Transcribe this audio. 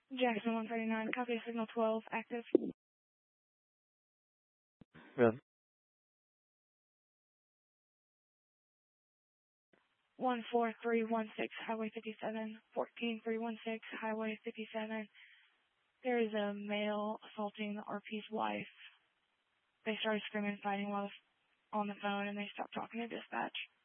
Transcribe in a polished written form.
Jackson 139, copy signal 12, active. Yeah. 14316 Highway 57, 14316 Highway 57. There is a male assaulting the RP's wife. They started screaming and fighting while on the phone, and they stopped talking to dispatch.